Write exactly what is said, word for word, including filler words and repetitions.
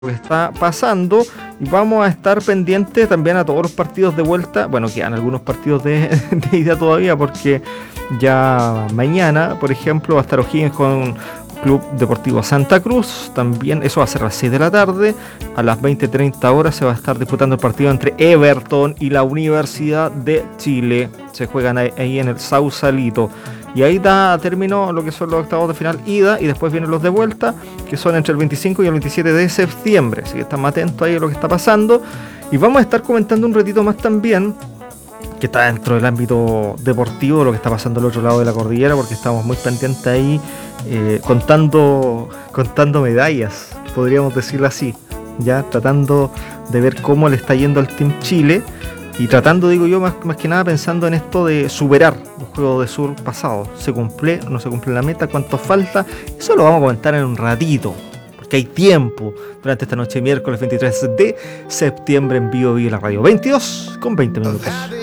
que está pasando y vamos a estar pendientes también a todos los partidos de vuelta. Bueno, quedan algunos partidos de, de ida todavía porque ya mañana, por ejemplo, va a estar O'Higgins con Club Deportivo Santa Cruz. También eso va a ser a las seis de la tarde. A las veinte treinta horas se va a estar disputando el partido entre Everton y la Universidad de Chile. Se juegan ahí en el Sausalito. Y ahí da término lo que son los octavos de final ida y después vienen los de vuelta, que son entre el veinticinco y el veintisiete de septiembre. Así que estamos atentos ahí a lo que está pasando. Y vamos a estar comentando un ratito más también, que está dentro del ámbito deportivo, lo que está pasando al otro lado de la cordillera, porque estamos muy pendientes ahí eh, contando, contando medallas, podríamos decirlo así, ya tratando de ver cómo le está yendo al Team Chile. Y tratando, digo yo, más, más que nada pensando en esto de superar los Juegos de Sur pasados. ¿Se cumple o no se cumple la meta? ¿Cuánto falta? Eso lo vamos a comentar en un ratito, porque hay tiempo durante esta noche miércoles veintitrés de septiembre en Vivo Vivo la Radio. veintidós con veinte minutos.